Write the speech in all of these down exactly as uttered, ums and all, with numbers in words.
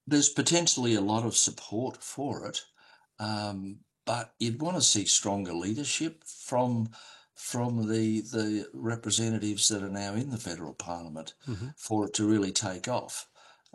there's potentially a lot of support for it, um, but you'd want to see stronger leadership from from the the representatives that are now in the federal parliament Mm-hmm. for it to really take off.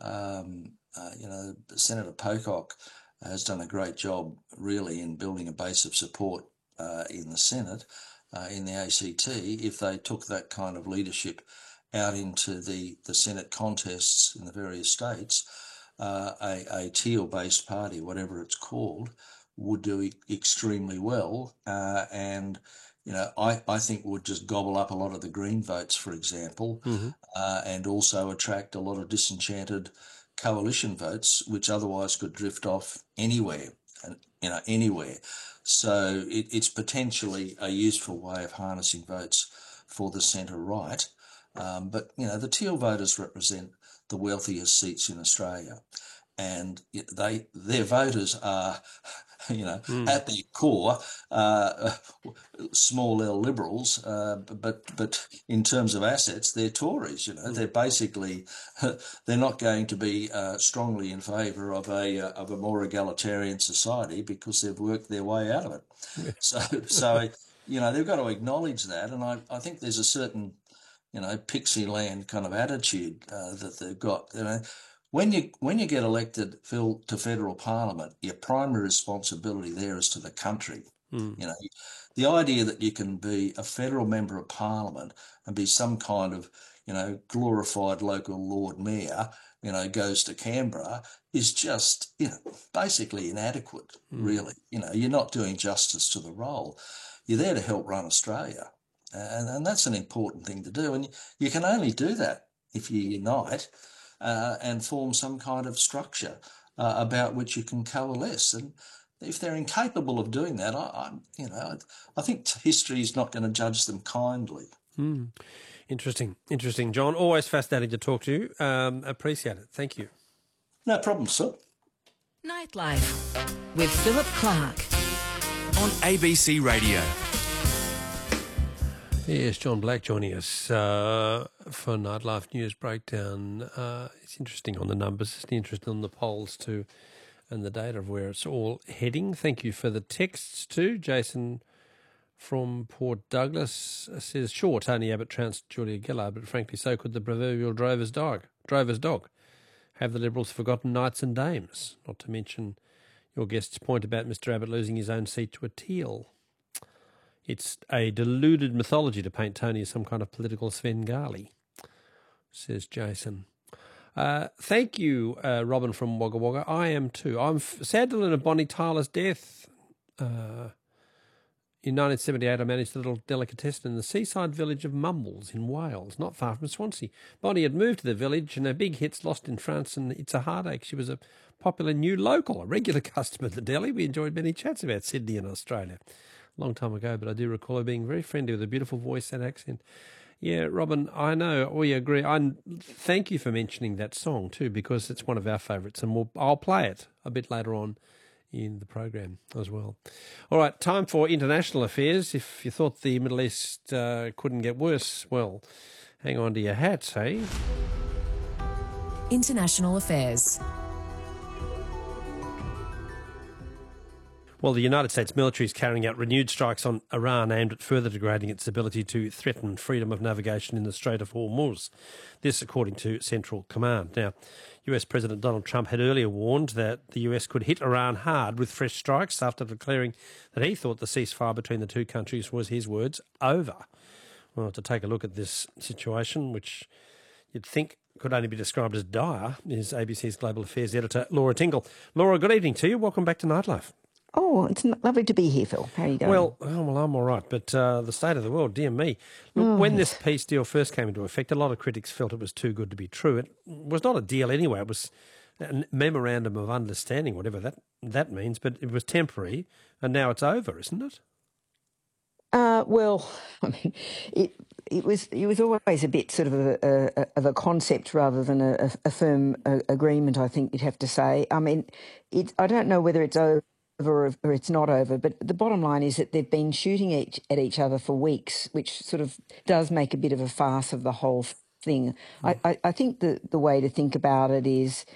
Um, uh, you know, Senator Pocock has done a great job, really, in building a base of support uh, in the Senate, uh, in the A C T. If they took that kind of leadership out into the the Senate contests in the various states, uh, a, a teal-based party, whatever it's called, would do e- extremely well, uh, and you know, I, I think would just gobble up a lot of the Green votes, for example, Mm-hmm. uh, and also attract a lot of disenchanted coalition votes, which otherwise could drift off anywhere, and you know, anywhere. So it, it's potentially a useful way of harnessing votes for the centre right. Um, but you know, the teal voters represent the wealthiest seats in Australia, and they their voters are, you know, Mm. at their core, uh, small L liberals, uh, but but in terms of assets, they're Tories. You know, Mm. they're basically they're not going to be uh, strongly in favour of a uh, of a more egalitarian society because they've worked their way out of it. Yeah. So so you know they've got to acknowledge that, and I I think there's a certain you know pixie land kind of attitude uh, that they've got. You know, when you when you get elected, Phil, to federal parliament, your primary responsibility there is to the country. Mm. You know, the idea that you can be a federal member of parliament and be some kind of you know glorified local lord mayor, you know, goes to Canberra is just you know basically inadequate. Mm. Really, you know, you're not doing justice to the role. You're there to help run Australia, and and that's an important thing to do. And you can only do that if you unite uh, and form some kind of structure uh, about which you can coalesce. And if they're incapable of doing that, I, I you know, I think history is not going to judge them kindly. Mm. Interesting, interesting, John. Always fascinating to talk to you. Um, appreciate it. Thank you. No problem, sir. Nightlife with Philip Clark on A B C Radio. Yes, John Black joining us uh, for Nightlife News Breakdown. Uh, it's interesting on the numbers, it's interesting on the polls too, and the data of where it's all heading. Thank you for the texts too. Jason from Port Douglas says, sure, Tony Abbott trounced Julia Gillard, but frankly so could the proverbial drover's dog. Drover's dog. Have the Liberals forgotten knights and dames? Not to mention your guest's point about Mister Abbott losing his own seat to a teal. It's a deluded mythology to paint Tony as some kind of political Svengali, says Jason. Uh, thank you, uh, Robin from Wagga Wagga. I am too. I'm f- sad to learn of Bonnie Tyler's death. Uh, in nineteen seventy-eight, I managed a little delicatessen in the seaside village of Mumbles in Wales, not far from Swansea. Bonnie had moved to the village and her big hits Lost in France and It's a Heartache. She was a popular new local, a regular customer at the deli. We enjoyed many chats about Sydney and Australia. Long time ago, but I do recall her being very friendly with a beautiful voice and accent. Yeah, Robin, I know we agree. I thank you for mentioning that song too, because it's one of our favourites, and we'll, I'll play it a bit later on in the program as well. All right, time for international affairs. If you thought the Middle East uh, couldn't get worse, well, hang on to your hats, hey? International affairs. Well, the United States military is carrying out renewed strikes on Iran aimed at further degrading its ability to threaten freedom of navigation in the Strait of Hormuz. This, according to Central Command. Now, U S President Donald Trump had earlier warned that the U S could hit Iran hard with fresh strikes after declaring that he thought the ceasefire between the two countries was, his words, over. Well, to take a look at this situation, which you'd think could only be described as dire, is A B C's Global Affairs editor, Laura Tingle. Laura, good evening to you. Welcome back to Nightlife. Oh, it's lovely to be here, Phil. How are you going? Well, oh, well, I'm all right, but uh, the state of the world, dear me. Look, oh, when yes. this peace deal first came into effect, a lot of critics felt it was too good to be true. It was not a deal anyway. It was a memorandum of understanding, whatever that, that means, but it was temporary, and now it's over, isn't it? Uh, well, I mean, it it was it was always a bit sort of a, a of a concept rather than a, a firm a, agreement. I think you'd have to say. I mean, it. I don't know whether it's over. Or, or it's not over, but the bottom line is that they've been shooting each, at each other for weeks, which sort of does make a bit of a farce of the whole thing. Mm. I, I, I think the, the way to think about it is